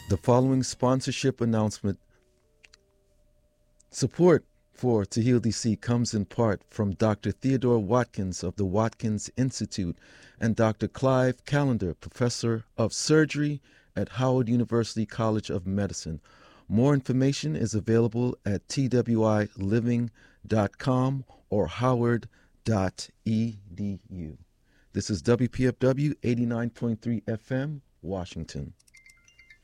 The following sponsorship announcement support for To Heal DC comes in part from Dr. Theodore Watkins of the Watkins Institute and Dr. Clive Callender, Professor of Surgery at Howard University College of Medicine. More information is available at twiliving.com or howard.edu. This is WPFW 89.3 FM, Washington.